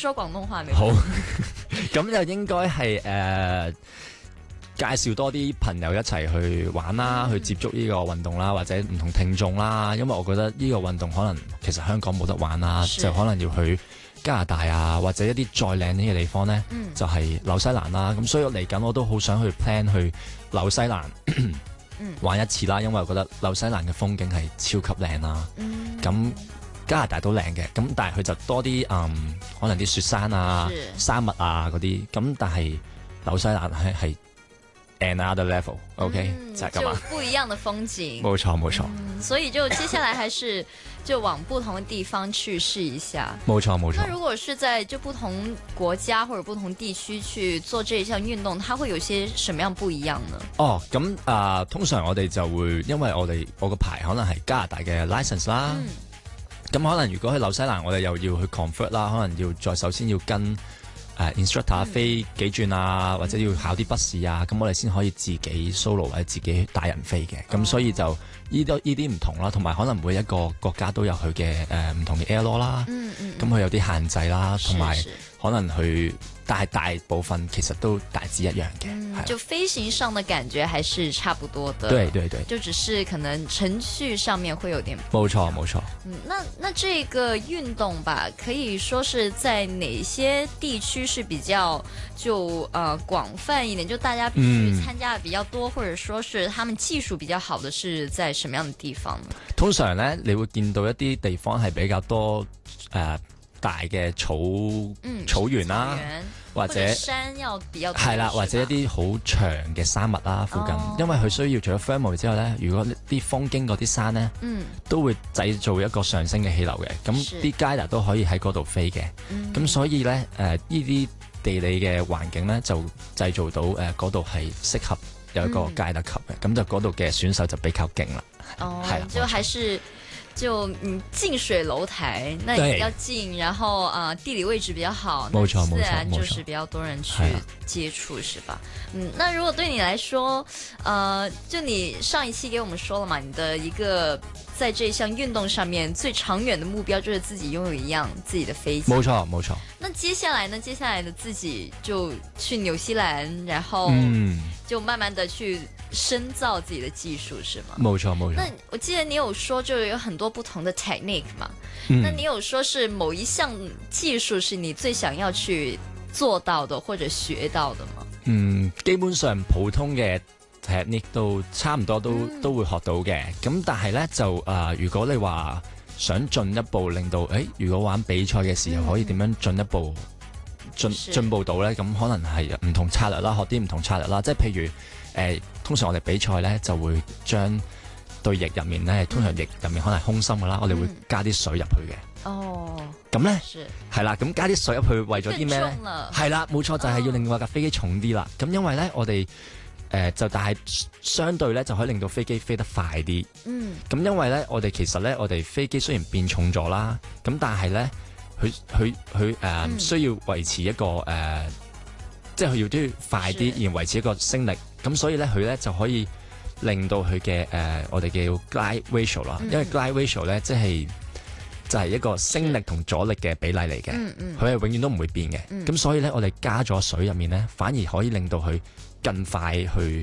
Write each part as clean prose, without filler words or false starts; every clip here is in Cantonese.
說廣東話沒好，咁就應該係介紹多啲朋友一齊去玩啦，去接觸呢個運動啦，或者唔同聽眾啦。因為我覺得呢個運動可能其實香港冇得玩啦，就可能要去加拿大啊，或者一啲再靚啲嘅地方呢，就係紐西蘭啦。咁所以嚟緊我都好想去 plan 去紐西蘭玩一次啦，因為我覺得紐西蘭嘅風景係超級靚啦。咁加拿大都靚嘅，咁但係佢就多啲可能啲雪山啊、沙漠啊嗰啲。咁但係紐西蘭係 another level，OK，就係咁啊， 就不一樣的風景。 冇錯冇錯。 所以就接下來還是就往不同的地方去試一下。 冇錯冇錯。 那如果是在就不同國家或者不同地區去做這一項運動，它會有些什麼樣不一樣呢？ 哦，咁通常我哋就會因為我個牌可能係加拿大嘅 license 啦。咁可能如果去紐西蘭，我哋又要去 convert 啦，可能要再首先要跟instructor 飛幾轉啊，或者要考啲筆試啊，咁我哋先可以自己 solo 或者自己帶人飛嘅。咁所以就呢啲唔同啦，同埋可能每一個國家都有佢嘅唔同嘅 air law 啦。咁佢有啲限制啦，同埋可能佢但係大部分其實都大致一樣嘅。 就飛行上的感覺還是差不多的。 對對對， 就只是可能程序上面會有點冇錯冇錯。 那這個運動吧，可以說是在哪些地區是比較就廣泛一點，就大家必須參加的比較多，或者說是他們技術比較好的是在什麼樣的地方呢？ 通常呢，你會見到一啲地方係比較多大嘅草原啦，或者山要比較多， 係啦，或者一啲好長嘅沙漠啦附近，因為佢需要除咗 thermal 之後呢，如果啲風經過啲山呢，都會製造一個上升嘅氣流嘅，咁啲 glider 都可以喺嗰度飛嘅，咁所以呢，呢啲地理嘅環境呢，就製造到嗰度係適合有一個 glider 級嘅，咁就嗰度嘅選手就比較勁啦。 係啦，就還是。就近水樓台，那也比較近，然後地理位置比較好，那自然就是比較多人去接觸，是吧？那如果對你來說，就你上一期給我們說了嘛，你的一個在這項運動上面最長遠的目標就是自己擁有一輛自己的飛機。 冇錯冇錯。 那接下來呢？接下來的自己就去紐西蘭，然後就慢慢的去深造自己的技術，是嗎？ 冇錯冇錯。 那我記得你有說就有很多不同的 technique 嘛，那你有說是某一項技術是你最想要去做到的或者學到的嗎？ 基本上普通嘅 technique 都差唔多都會學到嘅，咁但係呢，就如果你話想進一步令到如果玩比賽嘅時候可以點樣進一步進步到呢？咁可能係唔同策略啦，學啲唔同策略啦，即係譬如通常我哋比賽呢，就會將對翼入面呢，通常翼入面可能係空心噶啦，我哋會加啲水入去嘅。 哦， 咁呢，係啦，咁加啲水入去為咗啲咩呢？係啦，冇錯，就係要令到架飛機重啲啦。咁因為呢，我哋但係相對咧就可以令到飛機飛得快啲。咁因為咧，我哋其實咧，我哋飛機雖然變重咗啦，咁但係咧，佢需要維持一個即係佢要都要快啲，而維持一個升力。咁所以咧，佢咧就可以令到佢嘅我哋叫 glide ratio 啦。因為 glide ratio 咧，就係一個升力同阻力嘅比例嚟嘅。佢係永遠都唔會變嘅。咁所以咧，我哋加咗水入面咧，反而可以令到佢更快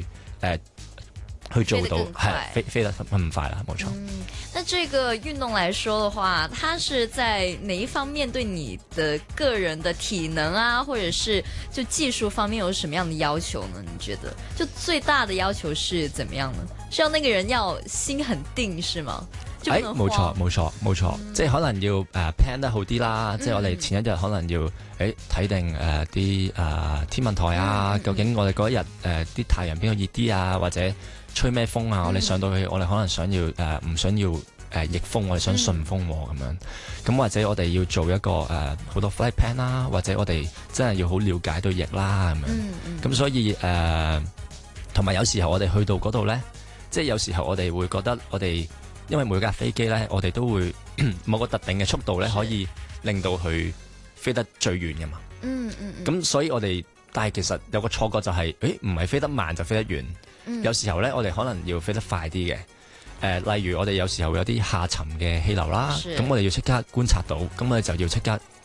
去做到，係飛得咁快啦，冇錯。 那這個運動來說的話，它是在哪一方面對你的個人的體能啊，或者是就技術方面有什麼樣的要求呢？你覺得就最大的要求是怎麼樣呢？是要那個人要心很定，是嗎？ 冇錯，即係可能要plan 得好啲啦。即係我哋前一日可能要睇定啲天文台啊，究竟我哋嗰一日啲太陽邊個熱啲啊，或者吹咩風啊？我哋上到去，我哋可能想要唔想要逆風，我哋想順風咁樣。咁或者我哋要做一個好多 flight plan 啦，或者我哋真係要好了解對翼啦咁樣。咁所以同埋有時候我哋去到嗰度咧，即係有時候我哋會覺得我哋。因為每架飛機咧，我哋都會某個特定嘅速度咧，可以令到佢飛得最遠嘅嘛。咁所以我哋，但係其實有個錯覺就係，唔係飛得慢就飛得遠。有時候咧，我哋可能要飛得快啲嘅。例如我哋有時候有啲下沉嘅氣流啦，咁我哋要即刻觀察到，咁我哋就要即刻